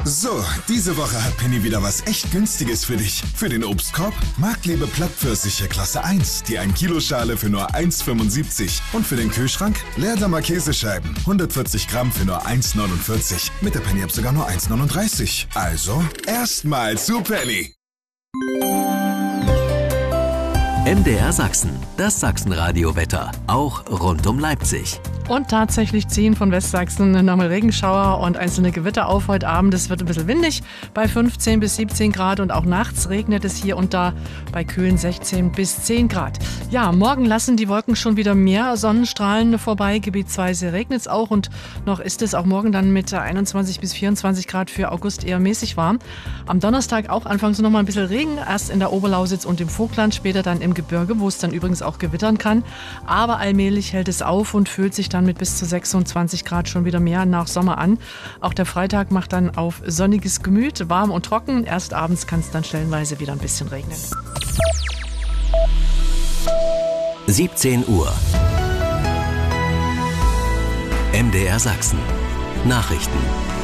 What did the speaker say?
So, diese Woche hat Penny wieder was echt Günstiges für dich. Für den Obstkorb Marktlebe Plattpfirsiche Klasse 1, die 1 Kilo Schale für nur 1,75. Und für den Kühlschrank Leerdammer Käsescheiben, 140 Gramm für nur 1,49. Mit der Penny-App sogar nur 1,39. Also, erstmal zu Penny. MDR Sachsen, das Sachsenradio-Wetter, auch rund um Leipzig. Und tatsächlich ziehen von Westsachsen nochmal Regenschauer und einzelne Gewitter auf heute Abend. Es wird ein bisschen windig bei 15 bis 17 Grad und auch nachts regnet es hier und da bei kühlen 16 bis 10 Grad. Ja, morgen lassen die Wolken schon wieder mehr Sonnenstrahlen vorbei. Gebietsweise regnet es auch und noch ist es auch morgen dann mit 21 bis 24 Grad für August eher mäßig warm. Am Donnerstag auch anfangs noch mal ein bisschen Regen, erst in der Oberlausitz und im Vogtland, später dann im Gebirge, wo es dann übrigens auch gewittern kann. Aber allmählich hält es auf und fühlt sich dann mit bis zu 26 Grad schon wieder mehr nach Sommer an. Auch der Freitag macht dann auf sonniges Gemüt, warm und trocken. Erst abends kann es dann stellenweise wieder ein bisschen regnen. 17 Uhr. MDR Sachsen. Nachrichten.